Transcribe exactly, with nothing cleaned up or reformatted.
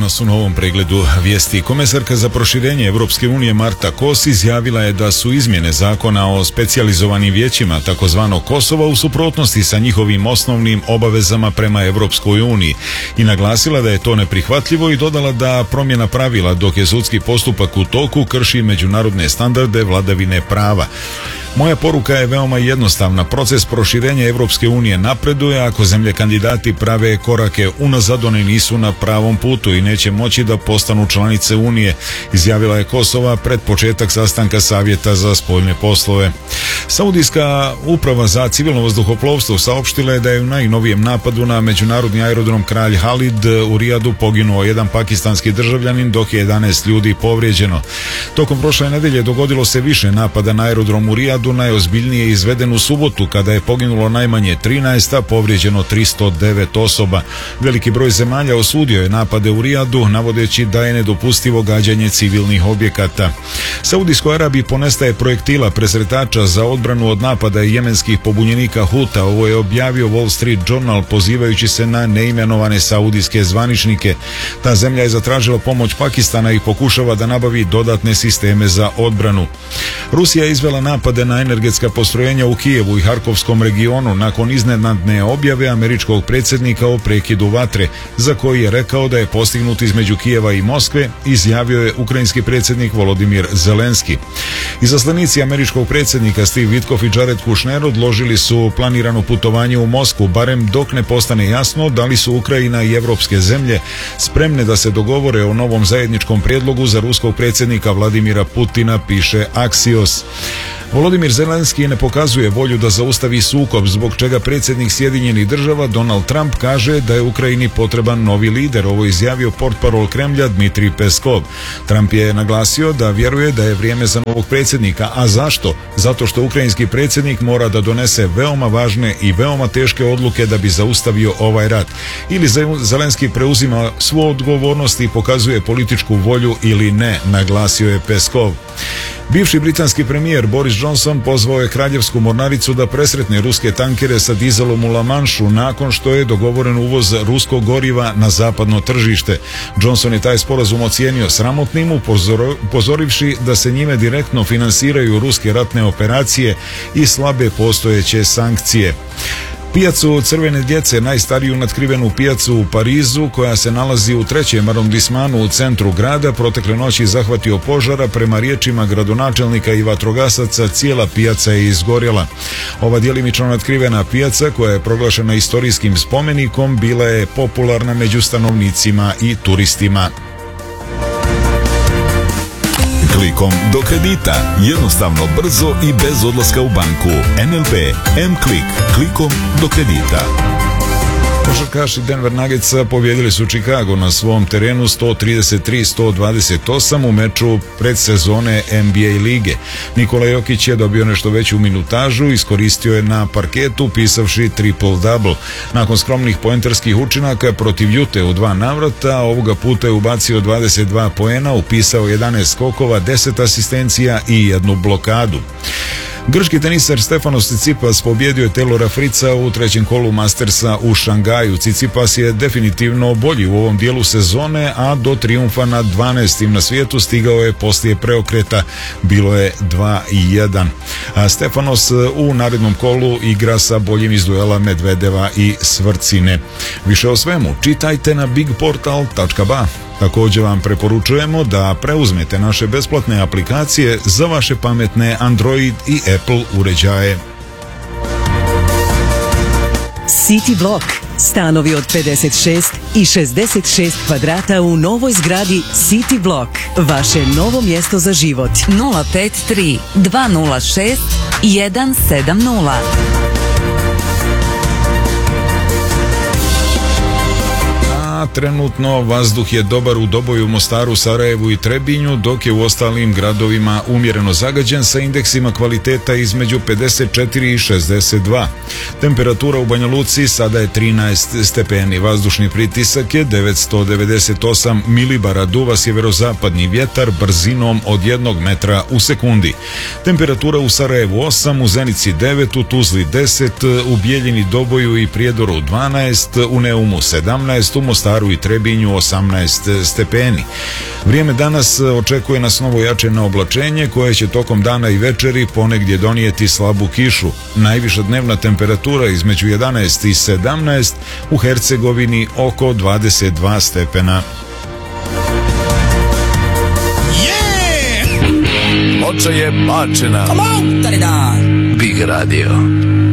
danas u novom pregledu vijesti. Komesarka za proširenje Evropske unije Marta Kos izjavila je da su izmjene zakona o specijalizovanim vijećima takozvano Kosova u suprotnosti sa njihovim osnovnim obavezama prema Evropskoj uniji i naglasila da je to neprihvatljivo i dodala da promjena pravila dok je sudski postupak u toku krši međunarodne standarde vladavine prava. Moja poruka je veoma jednostavna. Proces proširenja Evropske unije napreduje ako zemlje kandidati prave korake unazad, one nisu na pravom putu i neće moći da postanu članice Unije, izjavila je Kosova pred početak sastanka Savjeta za spoljne poslove. Saudijska uprava za civilno vazduhoplovstvo saopštila je da je u najnovijem napadu na međunarodni aerodrom Kralj Halid u Rijadu poginuo jedan pakistanski državljanin, dok je jedanaest ljudi povrijeđeno. Tokom prošle nedelje dogodilo se više napada na aerodrom u Rijadu, najozbiljnije je izveden u subotu kada je poginulo najmanje trinaest, a povrijeđeno tristo devet osoba. Veliki broj zemalja osudio je napade u Rijadu, navodeći da je nedopustivo gađanje civilnih objekata. Saudijskoj Arabiji ponestaje projektila presretača za odbranu od napada jemenskih pobunjenika Huta. Ovo je objavio Wall Street Journal pozivajući se na neimenovane saudijske zvaničnike. Ta zemlja je zatražila pomoć Pakistana i pokušava da nabavi dodatne sisteme za odbranu. Rusija je izvela napade na energetska postrojenja u Kijevu i Harkovskom regionu nakon iznenadne objave američkog predsjednika o prekidu vatre, za koji je rekao da je postignut između Kijeva i Moskve, izjavio je ukrajinski predsjednik Volodimir Zelenski. Izaslanici američkog predsjednika Steve Witkoff i Jared Kushner odložili su planirano putovanje u Moskvu, barem dok ne postane jasno da li su Ukrajina i evropske zemlje spremne da se dogovore o novom zajedničkom prijedlogu za ruskog predsjednika Vladimira Putina, piše Axios. Volodimir Zelenski ne pokazuje volju da zaustavi sukob, zbog čega predsjednik Sjedinjenih država Donald Trump kaže da je Ukrajini potreban novi lider. Ovo je izjavio portparol Kremlja Dmitrij Peskov. Trump je naglasio da vjeruje da je vrijeme za novog predsjednika. A zašto? Zato što ukrajinski predsjednik mora da donese veoma važne i veoma teške odluke da bi zaustavio ovaj rat. Ili Zelenski preuzima svu odgovornost i pokazuje političku volju ili ne, naglasio je Peskov. Bivši britanski premijer Boris Johnson pozvao je kraljevsku mornaricu da presretne ruske tankere sa dizelom u La Manšu nakon što je dogovoren uvoz ruskog goriva na zapadno tržište. Johnson je taj sporazum ocijenio sramotnim, upozorivši da se njime direktno finansiraju ruske ratne operacije i slabe postojeće sankcije. Pijacu crvene djece, najstariju natkrivenu pijacu u Parizu, koja se nalazi u trećem arondismanu u centru grada, protekle noći zahvatio požara. Prema riječima gradonačelnika i vatrogasaca, cijela pijaca je izgorjela. Ova djelimično natkrivena pijaca, koja je proglašena istorijskim spomenikom, bila je popularna među stanovnicima i turistima. Klikom do kredita. Jednostavno, brzo i bez odlaska u banku. N L B M-Klik. Klikom do kredita. Košarkaši Denver Nuggetsa pobjedili su Chicago na svom terenu sto trideset tri sto dvadeset osam u meču predsezone N B A lige. Nikola Jokić je dobio nešto veću minutažu, iskoristio je na parketu pisavši triple-double. Nakon skromnih poenterskih učinaka protiv Ute u dva navrata, ovoga puta je ubacio dvadeset dva poena, upisao jedanaest skokova, deset asistencija i jednu blokadu. Grčki teniser Stefanos Tsitsipas pobjedio je Taylora Fritza u trećem kolu Mastersa u Šangaju. Tsitsipas je definitivno bolji u ovom dijelu sezone, a do trijumfa nad dvanaestim na svijetu stigao je poslije preokreta, bilo je dva jedan. A Stefanos u narednom kolu igra sa boljim iz duela Medvedeva i Svrcine. Više o svemu čitajte na big portal tačka ba. Također vam preporučujemo da preuzmete naše besplatne aplikacije za vaše pametne Android i Apple uređaje. City Block. Stanovi od pedeset šest i šezdeset šest kvadrata u novoj zgradi City Block. Vaše novo mjesto za život. nula pet tri dva nula šest jedan sedam nula. Trenutno vazduh je dobar u Doboju, Mostaru, Sarajevu i Trebinju, dok je u ostalim gradovima umjereno zagađen sa indeksima kvaliteta između pedeset četiri i šezdeset dva. Temperatura u Banja Luci sada je trinaest stepeni, vazdušni pritisak je devetsto devedeset osam milibara, duva sjeverozapadni vjetar brzinom od jednog metra u sekundi. Temperatura u Sarajevu osam, u Zenici devet, u Tuzli deset, u Bijeljini, Doboju i Prijedoru dvanaest, u Neumu sedamnaest, u Mostaru Mostaru i Trebinju osamnaest stepeni. Vrijeme danas očekuje nas novo jačeno oblačenje koje će tokom dana i večeri ponegdje donijeti slabu kišu. Najviša dnevna temperatura između jedanaest i sedamnaest, u Hercegovini oko dvadeset dva stepena. Ploča je bačena. Big Radio.